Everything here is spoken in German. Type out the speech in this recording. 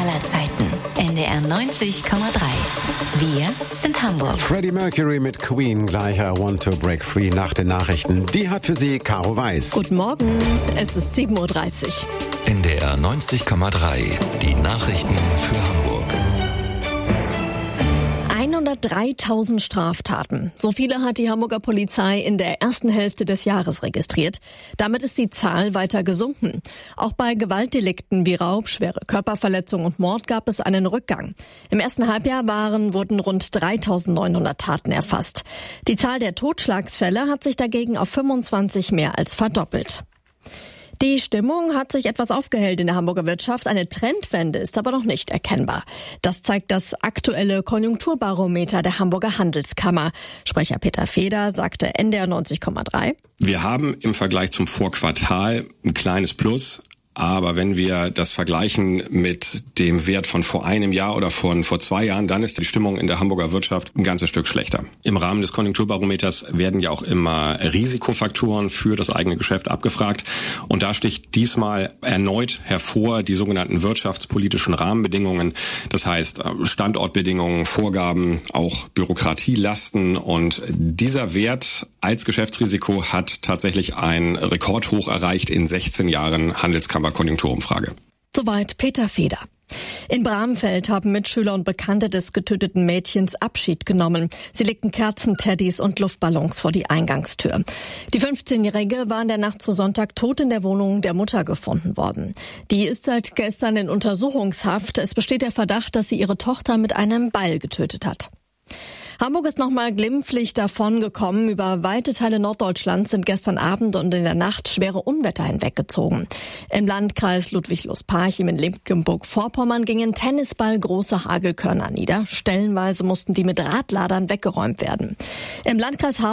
aller Zeiten. NDR 90,3. Wir sind Hamburg. Freddie Mercury mit Queen, gleich I Want to Break Free nach den Nachrichten. Die hat für Sie Caro Weiß. Guten Morgen, es ist 7.30 Uhr. NDR 90,3. Die Nachrichten für Hamburg. 103.000 Straftaten. So viele hat die Hamburger Polizei in der ersten Hälfte des Jahres registriert. Damit ist die Zahl weiter gesunken. Auch bei Gewaltdelikten wie Raub, schwere Körperverletzung und Mord gab es einen Rückgang. Im ersten Halbjahr wurden rund 3.900 Taten erfasst. Die Zahl der Totschlagsfälle hat sich dagegen auf 25 mehr als verdoppelt. Die Stimmung hat sich etwas aufgehellt in der Hamburger Wirtschaft. Eine Trendwende ist aber noch nicht erkennbar. Das zeigt das aktuelle Konjunkturbarometer der Hamburger Handelskammer. Sprecher Peter Feder sagte NDR 90,3. Wir haben im Vergleich zum Vorquartal ein kleines Plus. Aber wenn wir das vergleichen mit dem Wert von vor einem Jahr oder vor 2 Jahren, dann ist die Stimmung in der Hamburger Wirtschaft ein ganzes Stück schlechter. Im Rahmen des Konjunkturbarometers werden ja auch immer Risikofaktoren für das eigene Geschäft abgefragt. Und da sticht diesmal erneut hervor die sogenannten wirtschaftspolitischen Rahmenbedingungen. Das heißt Standortbedingungen, Vorgaben, auch Bürokratielasten. Und dieser Wert als Geschäftsrisiko hat tatsächlich ein Rekordhoch erreicht in 16 Jahren Handelskammer-Konjunkturumfrage. Soweit Peter Feder. In Bramfeld haben Mitschüler und Bekannte des getöteten Mädchens Abschied genommen. Sie legten Kerzen, Teddys und Luftballons vor die Eingangstür. Die 15-Jährige war in der Nacht zu Sonntag tot in der Wohnung der Mutter gefunden worden. Die ist seit gestern in Untersuchungshaft. Es besteht der Verdacht, dass sie ihre Tochter mit einem Beil getötet hat. Hamburg ist nochmal glimpflich davongekommen. Über weite Teile Norddeutschlands sind gestern Abend und in der Nacht schwere Unwetter hinweggezogen. Im Landkreis Ludwig-Lust-Parchim in Mecklenburg-Vorpommern gingen Tennisball-große Hagelkörner nieder. Stellenweise mussten die mit Radladern weggeräumt werden. Im Landkreis